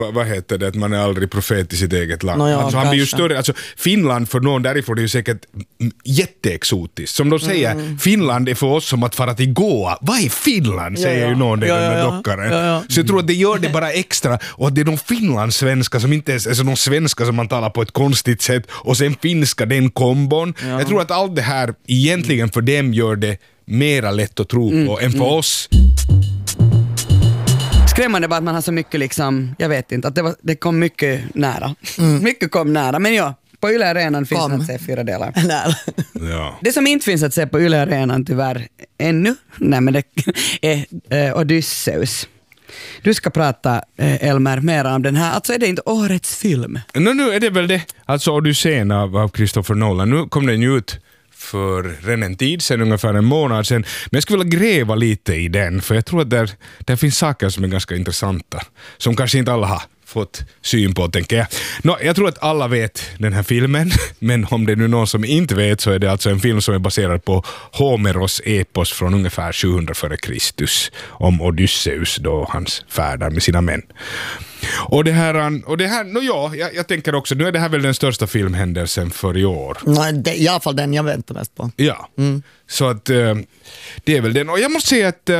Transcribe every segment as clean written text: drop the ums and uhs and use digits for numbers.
Vad heter det, att man är aldrig profet i sitt eget land. Ja, alltså, han blir ju större, alltså Finland för någon därifrån är ju säkert jätteexotiskt. Som de säger, Finland är för oss som att fara till Goa. Vad är Finland? Säger ju någon i den där dockaren. Så jag tror att det gör det bara extra, och att det är de finlandssvenska som inte är alltså de svenska som man talar på ett konstigt sätt, och sen finska den kombon. Jag tror att allt det här egentligen för dem gör det mera lätt att tro på än för oss. Skrämmande bara att man har så mycket liksom, jag vet inte, att det kom mycket nära. Mycket kom nära, men ja, på Yle Arenan finns det att se 4 delar. Ja. Det som inte finns att se på Yle Arenan tyvärr ännu, nej men det är Odysseus. Du ska prata, Elmer, mer om den här. Alltså är det inte årets film? Nu är det väl det. Alltså Odysseen av Christopher Nolan. Nu kom den ju ut för redan en tid sedan, ungefär en månad sedan. Men jag skulle vilja gräva lite i den, för jag tror att där finns saker som är ganska intressanta, som kanske inte alla har fått syn på, tänker jag. Jag tror att alla vet den här filmen, men om det är nu någon som inte vet, så är det alltså en film som är baserad på Homeros epos från ungefär 700 före Kristus om Odysseus, då hans färdar med sina män. Och det här, jag tänker också, nu är det här väl den största filmhändelsen för i år. Nej, det är i alla fall den jag väntar mest på. Ja, så att det är väl den. Och jag måste säga att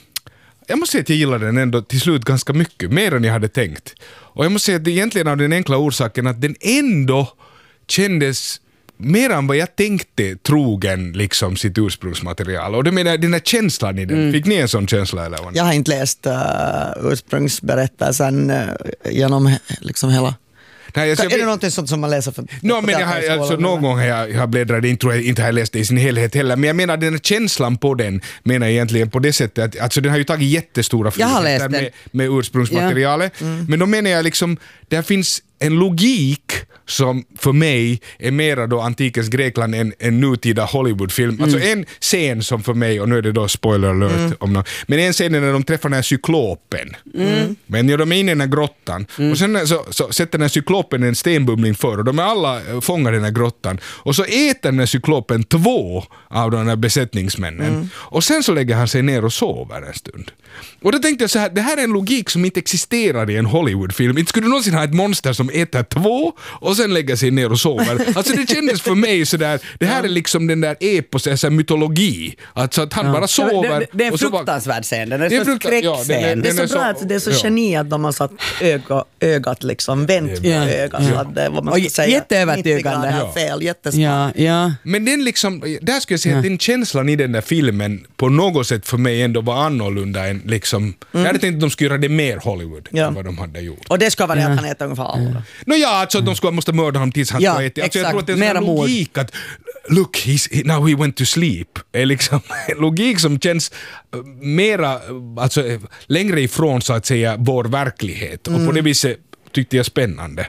jag gillar den ändå till slut ganska mycket, mer än jag hade tänkt. Och jag måste säga att det egentligen av den enkla orsaken att den ändå kändes mer än vad jag tänkte trogen liksom sitt ursprungsmaterial. Och det menar den här känslan i den. Fick ni en sån känsla eller vad? Jag har inte läst ursprungsberättelsen genom liksom hela. Nej, är det någonting sånt som man läser för? Men någon gång har jag bläddrat in, tror jag inte har läst det i sin helhet heller, men jag menar den här känslan på den menar jag egentligen på det sättet att alltså den har ju tagit jättestora friheter med ursprungsmaterialet, men då menar jag liksom, där finns en logik som för mig är mera då antikens Grekland än en nutida Hollywoodfilm. Alltså en scen som för mig, och nu är det då spoiler alert om något, men en scen när de träffar den här cyklopen. Men de är inne i den här grottan och sen så sätter den här cyklopen en stenbumling för, och de är alla fångar i den här grottan, och så äter den här cyklopen 2 av de här besättningsmännen och sen så lägger han sig ner och sover en stund. Och då tänkte jag så här, det här är en logik som inte existerar i en Hollywoodfilm. Inte skulle du någonsin ha ett monster som äter 2 och sen lägger sig ner och sover. Alltså det kändes för mig sådär, det här är liksom den där epos, alltså mytologi. Alltså att han bara sover. Det är en fruktansvärd scen, det är så skräckscen. Det är så bra att det är så geni att de har satt ögat liksom, vänt på ögat. Så att det, vad man ska säga, jätteövertygande. 90 grader fel, jättesmart. Ja. Men den liksom, där skulle jag säga att den känslan i den där filmen på något sätt för mig ändå var annorlunda än liksom, jag hade tänkt att de skulle göra det mer Hollywood än vad de hade gjort. Och det ska vara det att han äter ungefär alla. Alltså att de måste mörda honom tills han ska äta. Alltså, jag tror att det är en logik att look, now he went to sleep. Är liksom en logik som känns mera, alltså längre ifrån så att säga vår verklighet. Och på det viset tyckte jag spännande.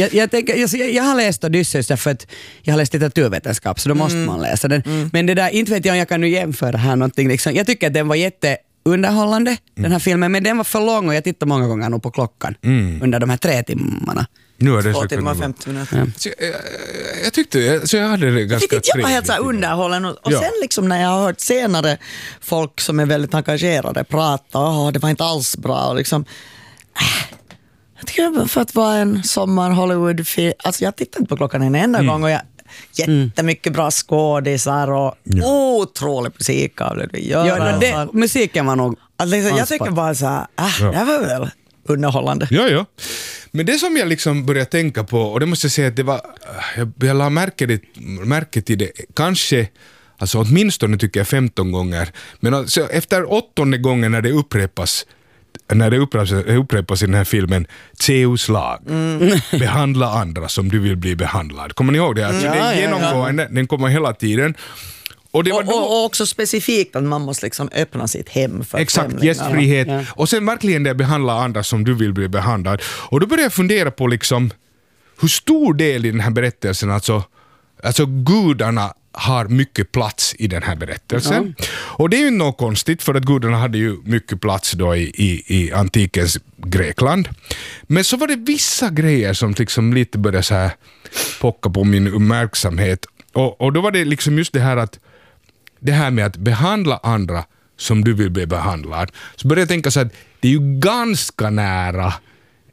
Jag har läst Odysseus därför att jag har läst litteraturvetenskap, så då måste man läsa den. Men det där, inte vet jag om jag kan nu jämföra här någonting. Liksom. Jag tycker att den var jätteunderhållande, den här filmen, men den var för lång och jag tittade många gånger på klockan under de här 3 timmarna. Nu är det 2 timmar 50 minuter. Jag tyckte, så jag hade det ganska trevligt. Jag var helt så här underhållen och sen liksom när jag har hört senare folk som är väldigt engagerade prata, det var inte alls bra och liksom jag tycker för att vara en sommar Hollywood-film, alltså jag tittade inte på klockan en enda gång och jag jättemycket bra skådisar och otrolig musik av det. Musiken var nog alltså, jag tycker bara så här, det var väl underhållande. Ja. Men det som jag liksom började tänka på, och det måste jag säga att det var, jag la märke till det, kanske, alltså åtminstone tycker jag 15 gånger, men alltså, efter 8:e gången när det upprepas i den här filmen, Zeus lag, behandla andra som du vill bli behandlad. Kommer ni ihåg det? Alltså, det är genomgående, den kommer hela tiden. Och också specifikt att man måste liksom öppna sitt hem för exakt, gästfrihet. Ja. Och sen verkligen det behandla andra som du vill bli behandlad. Och då började jag fundera på liksom hur stor del i den här berättelsen, alltså gudarna har mycket plats i den här berättelsen. Och det är ju något konstigt, för att gudarna hade ju mycket plats då i antikens Grekland. Men så var det vissa grejer som liksom lite började så här pocka på min uppmärksamhet. Och då var det liksom just det här att det här med att behandla andra som du vill bli behandlad. Så började jag tänka så att det är ju ganska nära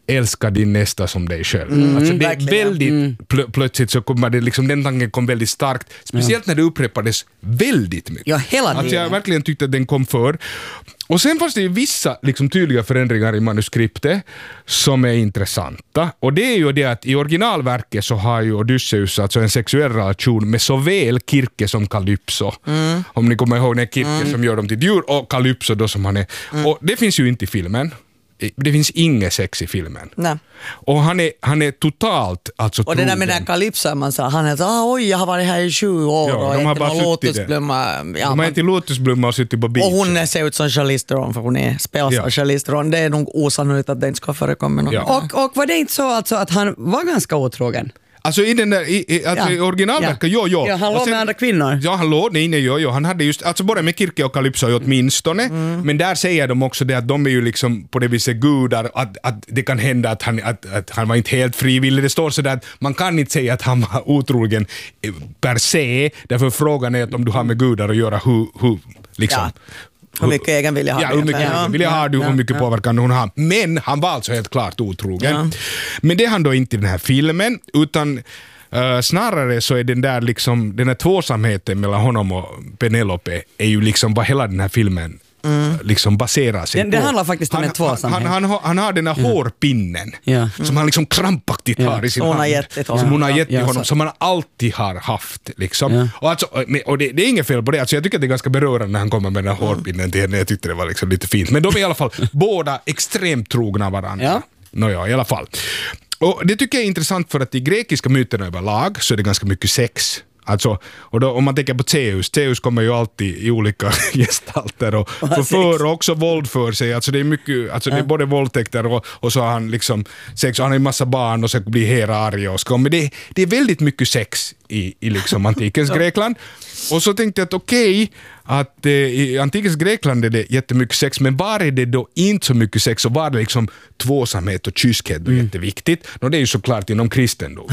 älska din nästa som dig själv. Alltså det är väldigt plötsligt så kommer det liksom, den tanken kom väldigt starkt, speciellt när det upprepades väldigt mycket. Ja, hela tiden. Alltså jag verkligen tyckte att den kom för. Och sen fanns det ju vissa liksom tydliga förändringar i manuskriptet som är intressanta. Och det är ju det att i originalverket så har ju Odysseus alltså en sexuell relation med såväl Kirke som Kalypso. Om ni kommer ihåg när Kirke som gör dem till djur och Kalypso då som han är. Och det finns ju inte i filmen. Det finns inget sex i filmen. Nej. Och han är totalt alltså och det där med den Kalypso, man sa, han är oj, jag har varit här i 20 år och de har bara ätit lotusblomma. De har ätit lotusblomma och suttit på beach. Och hon ser ut som Charlize Theron, för hon är spelas av Charlize Theron. Det är nog osannolikt att det inte ska förekomma någon. Och var det inte så alltså att han var ganska otrogen? Alltså i den där, i originalverket, Ja, han låg med andra kvinnor. Ja, han låg, han hade just, alltså både med Kirke och Kalypso åtminstone, men där säger de också det att de är ju liksom på det viset gudar, att det kan hända att han var inte helt frivillig. Det står så där att man kan inte säga att han var otrogen per se, därför frågan är att om du har med gudar att göra, hur liksom... Ja. Hur mycket egen vilja har hur mycket egen vilja har du, hur mycket påverkan hon har. Men han var alltså helt klart otrogen. Ja. Men det är han då inte i den här filmen, utan snarare så är den där liksom, den här tvåsamheten mellan honom och Penelope är ju liksom vad hela den här filmen liksom baserar sig på. Det handlar faktiskt om en tvåsamhet. Han har den här hårpinnen som han liksom krampaktigt har i sin hand. Som hon har gett till honom, som han alltid har haft. Liksom. Och det är inget fel på det. Alltså, jag tycker att det är ganska berörande när han kommer med den här hårpinnen till henne. Jag tyckte det var liksom lite fint. Men de är i alla fall båda extremt trogna varandra. Nåja, i alla fall. Och det tycker jag är intressant för att i grekiska myterna överlag så är det ganska mycket sex. Alltså, och då, om man tänker på Zeus kommer ju alltid i olika gestalter och förför också våld för sig. Alltså det är mycket, alltså det är både våldtäkter och så har han liksom sex, och han har en massa barn och så blir Hera arg och ska. Men det är väldigt mycket sex i liksom antikens Grekland. Och så tänkte jag att okej, att i antikens Grekland är det jättemycket sex, men var är det då inte så mycket sex och var det liksom tvåsamhet och kyskhet och jätteviktigt? Och det är ju såklart inom kristendom.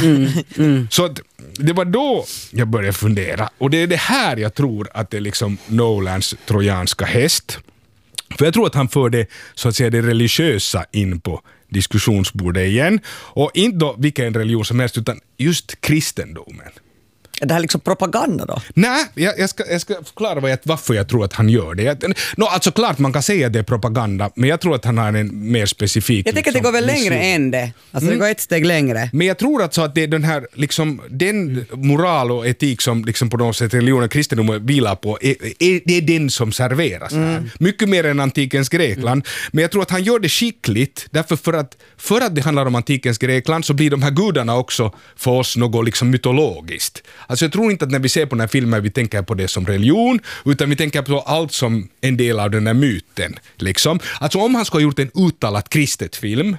Så att det var då jag började fundera, och det är det här jag tror att det är liksom Nolans trojanska häst. För jag tror att han för det, så att säga, det religiösa in på diskussionsbordet igen, och inte då vilken religion som helst utan just kristendomen. Är det här liksom propaganda då? Nej, jag ska förklara varför jag tror att han gör det. Alltså klart man kan säga att det är propaganda, men jag tror att han har en mer specifik... Jag tänker att det går väl längre än det. Alltså det går ett steg längre. Men jag tror att, så att det är den här, liksom, den moral och etik som liksom på något sätt religionen och kristendomen vilar på, det är den som serveras här. Mycket mer än antikens Grekland. Men jag tror att han gör det skickligt, därför för att det handlar om antikens Grekland så blir de här gudarna också för oss något liksom mytologiskt. Alltså jag tror inte att när vi ser på den här filmen vi tänker på det som religion, utan vi tänker på allt som en del av den här myten. Liksom. Alltså om han skulle ha gjort en uttalat kristen film,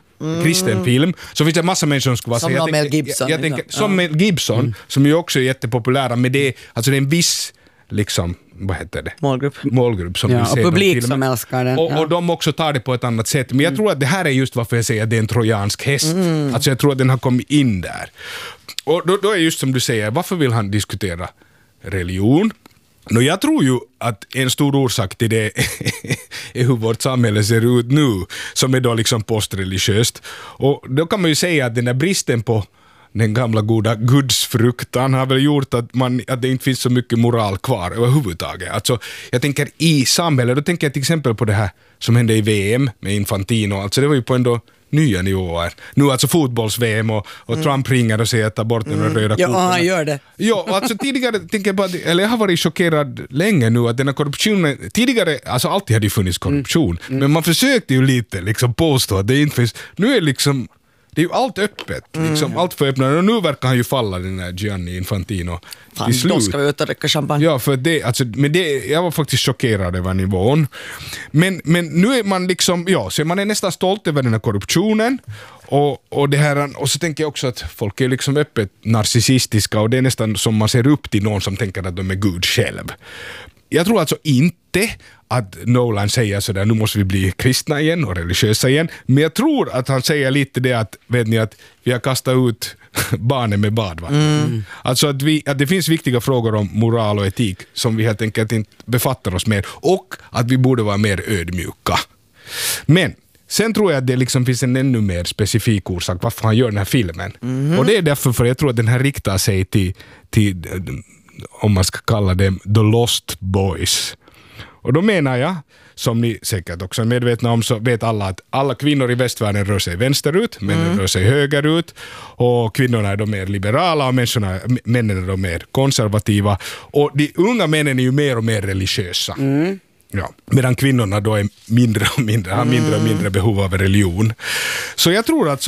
så finns det en massa människor som skulle vara som så. Mel Gibson. Som Mel Gibson, som ju också är jättepopulära, med det, alltså det är en viss liksom, vad heter det? Målgrupp som vill se och publik som älskar den. Och de också tar det på ett annat sätt. Men jag tror att det här är just varför jag säger att det är en trojansk häst. Alltså jag tror att den har kommit in där. Och då är just som du säger, varför vill han diskutera religion? Jag tror ju att en stor orsak till det är hur vårt samhälle ser ut nu, som är då liksom postreligiöst. Och då kan man ju säga att den där bristen på den gamla goda gudsfruktan har väl gjort att det inte finns så mycket moral kvar överhuvudtaget. Alltså, jag tänker i samhället, då tänker jag till exempel på det här som hände i VM med Infantino. Alltså det var ju på ändå nya nivåer. Nu alltså fotbolls-VM och Trump ringer och säger att ta bort den röda korten. Ja, han gör det. Ja, alltså tidigare tänker jag bara, eller jag har varit chockerad länge nu att den här korruptionen, tidigare, alltså alltid hade ju funnits korruption, men man försökte ju lite liksom påstå att det inte finns. Nu är liksom det är ju allt öppet, liksom, allt för öppnat. Och nu verkar han ju falla, den här Gianni Infantino. Fan, då ska vi ut och dricka champagne. Ja, för det, alltså, men det, jag var faktiskt chockerad över nivån. Men nu är man liksom, så man är nästan stolt över den här korruptionen. Och det här, och så tänker jag också att folk är liksom öppet narcissistiska, och det är nästan som man ser upp till någon som tänker att de är Gud själv. Jag tror alltså inte att Nolan säger sådär, nu måste vi bli kristna igen och religiösa igen, men jag tror att han säger lite det att, vet ni, att vi har kastat ut barnen med badvatten. Alltså att det finns viktiga frågor om moral och etik som vi helt enkelt inte befattar oss med, och att vi borde vara mer ödmjuka. Men Sen tror jag att det liksom finns en ännu mer specifik orsak varför han gör den här filmen. Och det är därför för jag tror att den här riktar sig till om man ska kalla dem The Lost Boys. Och då menar jag, som ni säkert också är medvetna om, så vet alla att alla kvinnor i västvärlden rör sig vänsterut, männen rör sig högerut, och kvinnorna är de mer liberala och männen är de mer konservativa. Och de unga männen är ju mer och mer religiösa. Ja, medan kvinnorna då är mindre och mindre behov av religion. Så jag tror alltså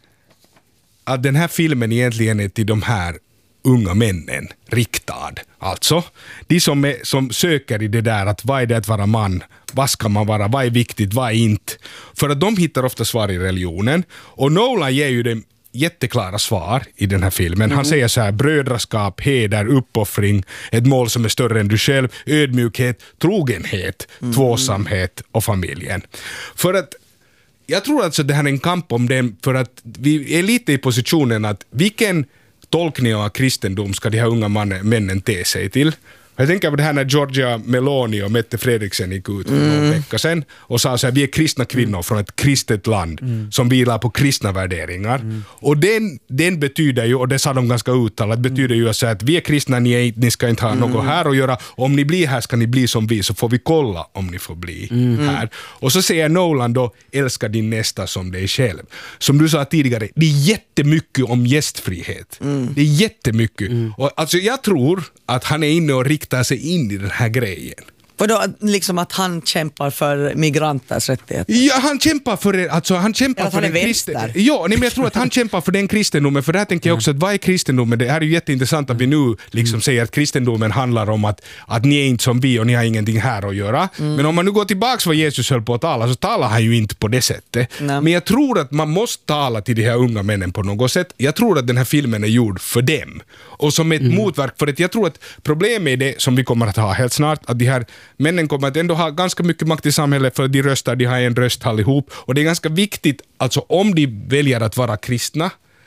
att den här filmen egentligen är till de här unga männen riktad. Alltså, de som söker i det där att vad är det att vara man, vad ska man vara, vad är viktigt, vad är inte. För att de hittar ofta svar i religionen. Och Nolan ger ju dem jätteklara svar i den här filmen. Han säger så här: brödraskap, heder, uppoffring, ett mål som är större än du själv, ödmjukhet, trogenhet, tvåsamhet och familjen. För att jag tror alltså det här är en kamp om den, för att vi är lite i positionen att vilken tolkning av kristendom ska de här unga männen te sig till. Jag tänker på det här när Giorgia Meloni och Mette Fredriksen gick ut för några veckor sedan och sa så här: vi är kristna kvinnor från ett kristet land som vilar på kristna värderingar. Och den betyder ju, och det sa de ganska uttalat, betyder ju så att vi är kristna, ni ska inte ha något här att göra. Om ni blir här ska ni bli som vi, så får vi kolla om ni får bli här. Och så säger Nolan då: älska din nästa som dig själv. Som du sa tidigare, det är jättemycket om gästfrihet. Det är jättemycket. Och alltså jag tror att han är inne och riktar sig in i den här grejen. Och då liksom att han kämpar för migranters rättigheter? Ja, han kämpar för det. Alltså, han kämpar för den kristen. Ja, men jag tror att han kämpar för den kristendomen. För det här tänker jag också att vad är kristendomen? Det här är ju jätteintressant att vi nu liksom säger att kristendomen handlar om att ni är inte som vi och ni har ingenting här att göra. Men om man nu går tillbaka vad Jesus höll på att tala, så talar han ju inte på det sättet. Men jag tror att man måste tala till de här unga männen på något sätt. Jag tror att den här filmen är gjord för dem. Och som ett motverk för det. Jag tror att problemet är det som vi kommer att ha helt snart, att de här männen kommer att ändå ha ganska mycket makt i samhället, för de röstar, de har en röst allihop. Och det är ganska viktigt, alltså om de väljer att vara kristna,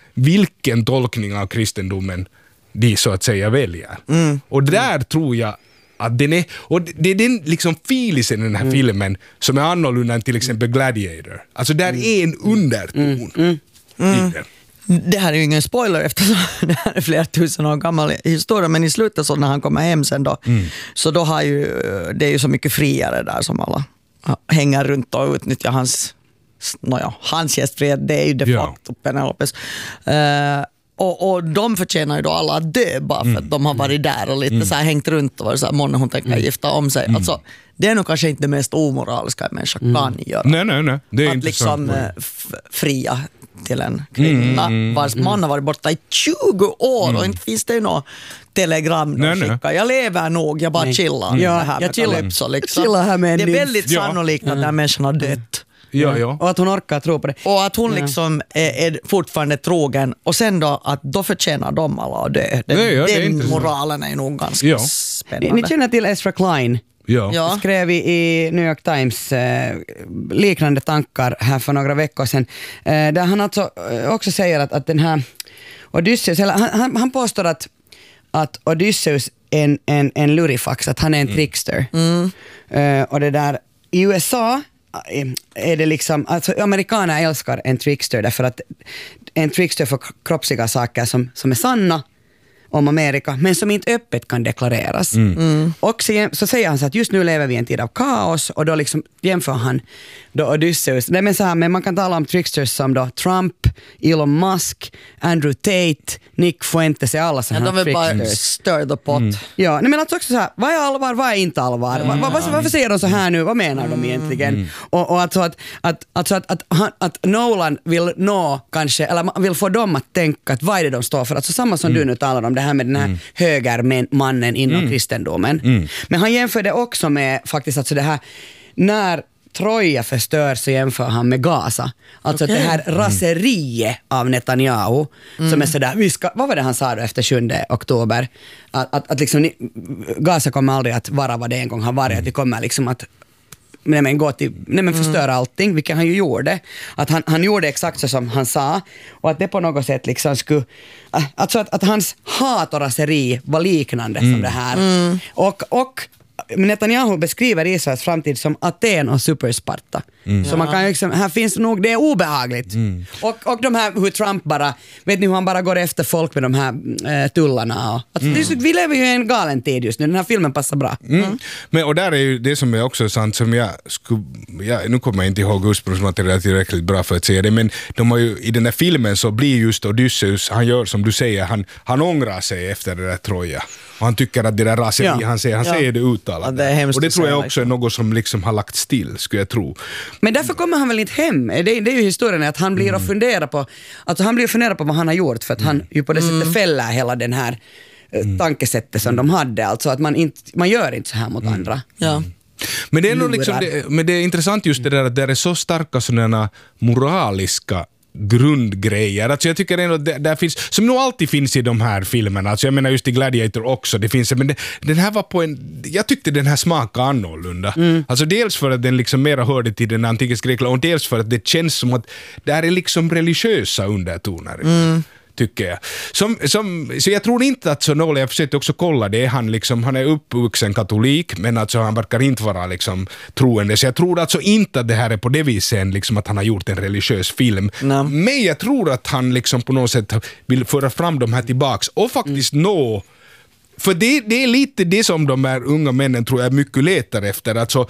vilken tolkning av kristendomen de så att säga väljer. Och där tror jag att den är, och det är den liksom filisen i den här filmen som är annorlunda än till exempel Gladiator. Alltså där är en underton i den. Det här är ju ingen spoiler eftersom det här är flera tusen år gammal historia, men i slutet så när han kommer hem sen då, så då har ju, det är ju så mycket friare där som alla hänger runt och utnyttjar hans gästfrihet, det är ju de facto Penelopes. Och de förtjänar ju då alla att dö bara för att de har varit där och lite så här hängt runt och varit så här, månne hon tänker gifta om sig. Alltså, det är nog kanske inte det mest omoraliska en människa kan göra. Nej. Det är att liksom fria till en kvinna vars man har varit borta i 20 år och inte finns det något telegram de skickar. Jag lever nog, jag bara chillar. Jag chillar liksom. Det är väldigt sannolikt att den människan har dött. Ja. Och att hon orkar tro på det. Och att hon liksom är fortfarande trogen. Och sen då att då förtjänar de alla att dö. Den moralen är nog ganska spännande. Ni känner till Ezra Klein? Ja. Skrev i New York Times liknande tankar här för några veckor sedan. Där han alltså också säger att den här Odysseus, han påstår att Odysseus är en lurifax, att han är en trickster. Och det där i USA är det liksom, alltså amerikaner älskar en trickster därför att en trickster får kroppsliga saker som är sanna om Amerika, men som inte öppet kan deklareras. Och så säger han så att just nu lever vi i en tid av kaos, och då liksom jämför han då Odysseus. Nej, men så här, men man kan tala om tricksters som då Trump, Elon Musk, Andrew Tate, Nick Fuentes, alla sådana här tricksters. De vill bara stir the pot. Ja, nej, men alltså också så här, vad är allvar, vad är inte allvar? Varför säger de så här nu? Vad menar de egentligen? Och alltså att Nolan vill nå kanske, eller man vill få dem att tänka att vad är det de står för? Alltså samma som du nu talar om, det här med den här högermannen inom kristendomen. Men han jämför det också med faktiskt alltså det här, när Troja förstör så jämför han med Gaza. Alltså det här raseriet av Netanyahu som är sådär, vad var det han sa då efter 7 oktober? Att liksom Gaza kommer aldrig att vara vad det en gång har varit. Att det kommer liksom att förstöra allting, vilket han ju gjorde. Att han gjorde exakt så som han sa, och att det på något sätt liksom skulle, alltså att hans hat och raseri var liknande som det här. Och Netanyahu beskriver Israels framtid som Aten och supersparta. Så man kan liksom, här finns nog, det är obehagligt. Och de här, hur Trump bara, vet ni hur han bara går efter folk med de här tullarna. Vi lever ju i en galen tid just nu, den här filmen passar bra. Men, och där är ju det som är också sant, som nu kommer jag inte ihåg ursprungsmaterialet tillräckligt bra för att säga det, men de har ju, i den här filmen så blir just Odysseus, han gör som du säger, han ångrar sig efter det där Troja. Och han tycker att det där raseri, han säger det uttalat. Och det tror jag också är något som liksom har lagt still, skulle jag tro. Men därför kommer han väl inte hem. Det är ju historien att han blir och funderar på, alltså han blir och funderar på vad han har gjort, för att han ju på det sättet fäller hela den här tankesättet som de hade, alltså att man gör inte så här mot andra. Ja. Men det är nog liksom, men det är intressant just det där att det är så starka sådana moraliska grundgrejer. Alltså jag tycker ändå där finns, som nog alltid finns i de här filmerna, alltså jag menar just i Gladiator också, det finns, men den här var på jag tyckte den här smakade annorlunda. Alltså dels för att den liksom mera hörde till den antikiska Grekland, och dels för att det känns som att det är liksom religiösa undertoner. Tycker jag. Så jag tror inte att Nolan, jag försökte också kolla det, han är uppvuxen katolik, men alltså han verkar inte vara liksom troende, så jag tror alltså inte att det här är på det viset liksom att han har gjort en religiös film. Men jag tror att han liksom på något sätt vill föra fram de här tillbaks och faktiskt nå, för det är lite det som de här unga männen tror jag mycket letar efter, alltså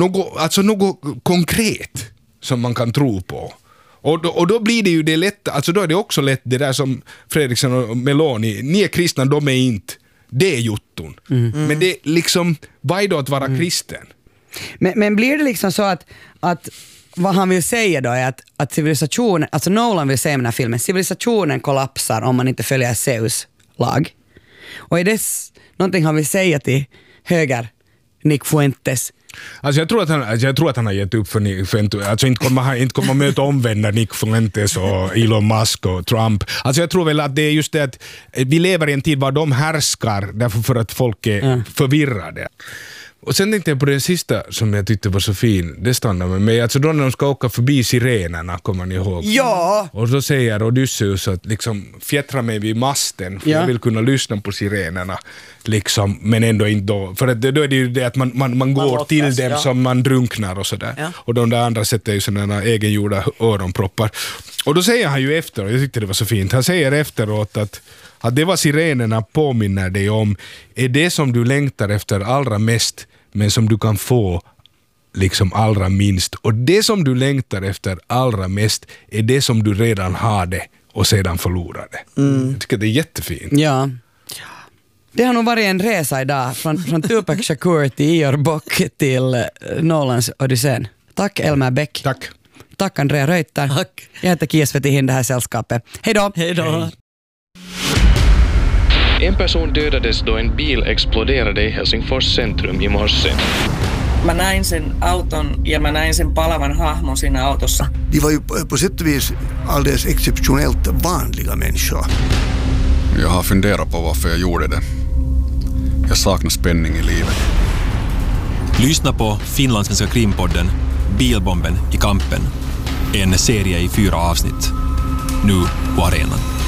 något konkret som man kan tro på. Och då blir det ju det lätt, alltså då är det också lätt det där som Fredriksson och Meloni, ni är kristna, de är inte, det är jotton. Men det är liksom, vad är då att vara kristen? Men blir det liksom så att vad han vill säga då är att civilisationen, alltså Nolan vill säga med den här filmen, civilisationen kollapsar om man inte följer Zeus lag. Och är det någonting han vill säga till höger Nick Fuentes? Alltså jag tror att han har gett upp för Nick Fuentes. Alltså inte kommer möta omvända Nick Fuentes och Elon Musk och Trump. Alltså jag tror väl att det är just det att vi lever i en tid var de härskar därför för att folk är förvirrade. Och sen tänkte jag på det sista som jag tyckte var så fin. Det stannar med mig. Alltså då när de ska åka förbi sirenerna, kommer ni ihåg? Ja! Och då säger Odysseus att liksom fjättra mig vid masten, för jag vill kunna lyssna på sirenerna. Liksom, men ändå inte då. För att då är det ju det att man går till dem som man drunknar och sådär. Ja. Och de där andra sätter ju sådana egengjorda öronproppar. Och då säger han ju efter, och jag tyckte det var så fint, han säger efteråt att det var sirenerna påminner dig om är det som du längtar efter allra mest, men som du kan få liksom allra minst. Och det som du längtar efter allra mest är det som du redan har det och sedan förlorade. Jag tycker det är jättefint. Ja. Det har nog varit en resa idag från Tupac Shakur till Ior Bock till Nolans Odysseen. Tack Elmer Bäck. Tack Andrea Reuter. Tack. Jag heter Kia Svetihin, det här sällskapet. Hej då. Hej då. En person dödades då en bil exploderade i Helsingfors centrum i morse. Mä näin sen auton ja mä näin sen palavan hahmon siinä autossa. De var ju på sätt och vis alldeles exceptionellt vanliga människor. Jag har funderat på varför jag gjorde det. Jag saknar spänning i livet. Lyssna på finlandssvenska krimpodden Bilbomben i kampen. En serie i 4 avsnitt. Nu på arenan.